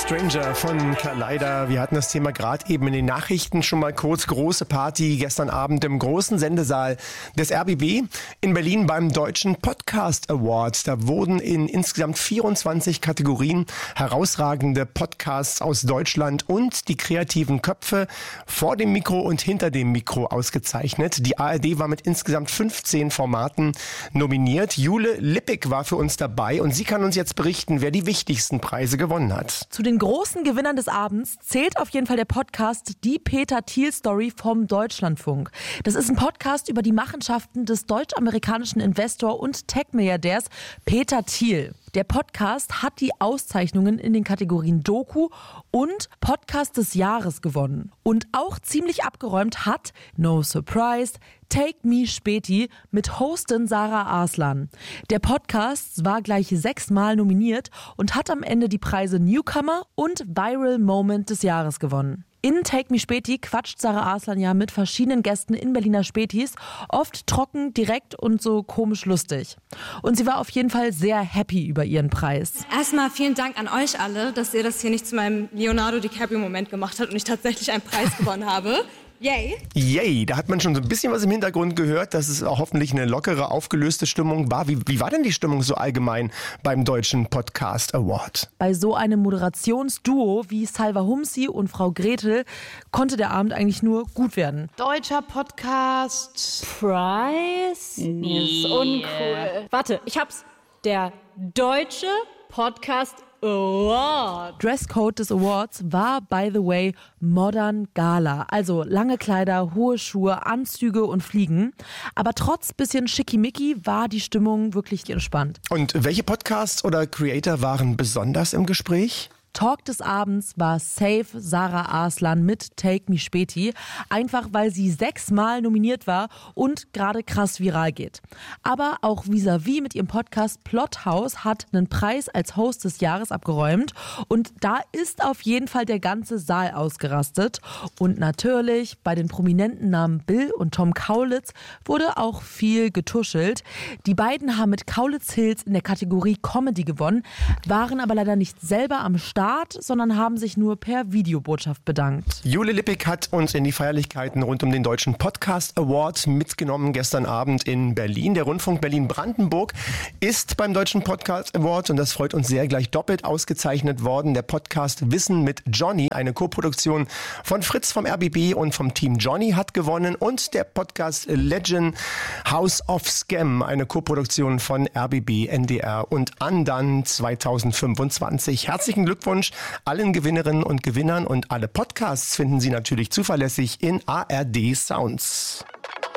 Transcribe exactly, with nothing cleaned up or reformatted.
Stranger von Kaleider. Wir hatten das Thema gerade eben in den Nachrichten schon mal kurz. Große Party gestern Abend im großen Sendesaal des R B B in Berlin beim Deutschen Podcast Award. Da wurden in insgesamt vierundzwanzig Kategorien herausragende Podcasts aus Deutschland und die kreativen Köpfe vor dem Mikro und hinter dem Mikro ausgezeichnet. Die A R D war mit insgesamt fünfzehn Formaten nominiert. Jule Lippig war für uns dabei und sie kann uns jetzt berichten, wer die wichtigsten Preise gewonnen hat. Zu den großen Gewinnern des Abends zählt auf jeden Fall der Podcast Die Peter Thiel Story vom Deutschlandfunk. Das ist ein Podcast über die Machenschaften des deutsch-amerikanischen Investor und Tech-Milliardärs Peter Thiel. Der Podcast hat die Auszeichnungen in den Kategorien Doku und Podcast des Jahres gewonnen. Und auch ziemlich abgeräumt hat, no surprise, Take Me Späti mit Hostin Sarah Arslan. Der Podcast war gleich sechsmal nominiert und hat am Ende die Preise Newcomer und Viral Moment des Jahres gewonnen. In Take Me Späti quatscht Sarah Arslan ja mit verschiedenen Gästen in Berliner Spätis, oft trocken, direkt und so komisch lustig. Und sie war auf jeden Fall sehr happy über ihren Preis. Erstmal vielen Dank an euch alle, dass ihr das hier nicht zu meinem Leonardo DiCaprio-Moment gemacht habt und ich tatsächlich einen Preis gewonnen habe. Yay. Yay, da hat man schon so ein bisschen was im Hintergrund gehört, dass es auch hoffentlich eine lockere, aufgelöste Stimmung war. Wie, wie war denn die Stimmung so allgemein beim Deutschen Podcast Award? Bei so einem Moderationsduo wie Salva Humsi und Frau Gretel konnte der Abend eigentlich nur gut werden. Deutscher Podcast Prize? Nee. Ist uncool. Warte, ich hab's. Der Deutsche Podcast Award. Dresscode des Awards war, by the way, Modern Gala. Also lange Kleider, hohe Schuhe, Anzüge und Fliegen. Aber trotz bisschen schickimicki war die Stimmung wirklich entspannt. Und welche Podcasts oder Creator waren besonders im Gespräch? Talk des Abends war safe Sarah Arslan mit Take Me Späti, einfach weil sie sechsmal nominiert war und gerade krass viral geht. Aber auch Vis-a-vis mit ihrem Podcast Plothouse hat einen Preis als Host des Jahres abgeräumt und da ist auf jeden Fall der ganze Saal ausgerastet. Und natürlich bei den prominenten Namen Bill und Tom Kaulitz wurde auch viel getuschelt. Die beiden haben mit Kaulitz Hills in der Kategorie Comedy gewonnen, waren aber leider nicht selber am Start, sondern haben sich nur per Videobotschaft bedankt. Jule Lippig hat uns in die Feierlichkeiten rund um den Deutschen Podcast Award mitgenommen gestern Abend in Berlin. Der Rundfunk Berlin-Brandenburg ist beim Deutschen Podcast Award und das freut uns sehr, gleich doppelt ausgezeichnet worden. Der Podcast Wissen mit Johnny, eine Koproduktion von Fritz vom R B B und vom Team Johnny, hat gewonnen und der Podcast Legend House of Scam, eine Koproduktion von R B B, N D R und Andan zweitausendfünfundzwanzig. Herzlichen Glückwunsch allen Gewinnerinnen und Gewinnern und alle Podcasts finden Sie natürlich zuverlässig in A R D Sounds.